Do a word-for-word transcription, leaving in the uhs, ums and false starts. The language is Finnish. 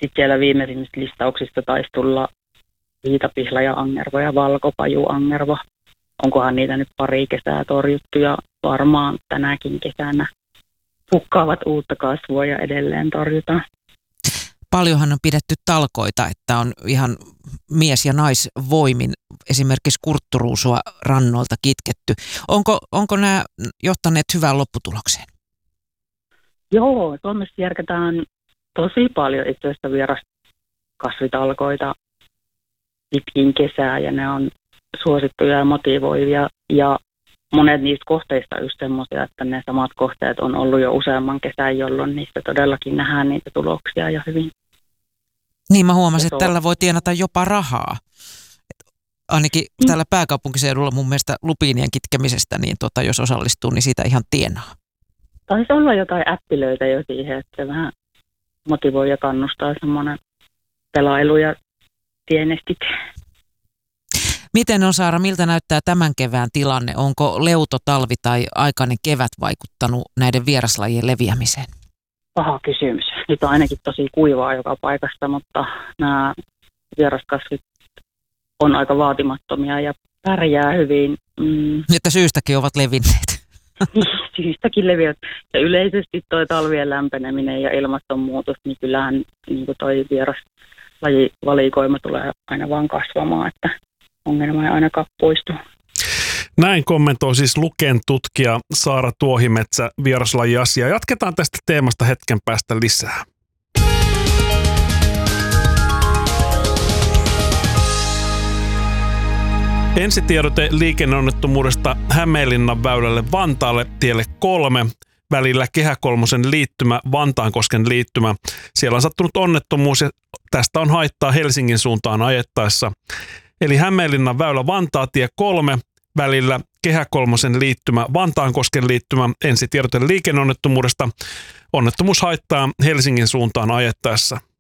Sitten siellä viimeisimmistä listauksista taisi tulla viitapihla ja angervo ja valkopaju angervo. Onkohan niitä nyt pari kesää torjuttu ja varmaan tänäkin kesänä pukkaavat uutta kasvua ja edelleen torjutaan. Paljonhan on pidetty talkoita, että on ihan mies- ja naisvoimin esimerkiksi kurtturuusua rannoilta kitketty. Onko, onko nämä johtaneet hyvään lopputulokseen? Joo, Suomessa järkätään tosi paljon itse asiassa vieraskasvitalkoita pitkin kesää ja ne on suosittuja ja motivoivia ja monet niistä kohteista on just semmoisia, että ne samat kohteet on ollut jo useamman kesän, jolloin niistä todellakin nähdään niitä tuloksia ja hyvin. Niin mä huomasin, että tällä voi tienata jopa rahaa. Ainakin mm. täällä pääkaupunkiseudulla mun mielestä lupiinien kitkemisestä, niin tota, jos osallistuu, niin siitä ihan tienaa. Taisi olla jotain äppilöitä jo siihen, että se vähän motivoi ja kannustaa semmoinen pelailu ja tienestit. Miten on, Saara, miltä näyttää tämän kevään tilanne? Onko leuto, talvi tai aikainen kevät vaikuttanut näiden vieraslajien leviämiseen? Paha kysymys. Nyt on ainakin tosi kuivaa joka paikasta, mutta nämä vieraskasvit on aika vaatimattomia ja pärjää hyvin. Mm. Että syystäkin ovat levinneet. Syystäkin leviät. Ja yleisesti toi talvien lämpeneminen ja ilmastonmuutos, niin kyllähän niin toi vieraslajivalikoima tulee aina vaan kasvamaan, että ongelma ei ainakaan poistu. Näin kommentoi siis Luken tutkija Saara Tuohimetsä vieraslajiasiaa. Jatketaan tästä teemasta hetken päästä lisää. Ensitiedote liikenneonnettomuudesta Hämeenlinnan väylälle Vantaalle tielle kolme. Välillä Kehä Kolmosen liittymä, Vantaankosken liittymä. Siellä on sattunut onnettomuus ja tästä on haittaa Helsingin suuntaan ajettaessa. Eli Hämeenlinnan väylä Vantaatie kolme, välillä Kehä Kolmosen liittymä, Vantaankosken liittymä, ensitiedote liikenneonnettomuudesta. Onnettomuus haittaa Helsingin suuntaan ajettaessa.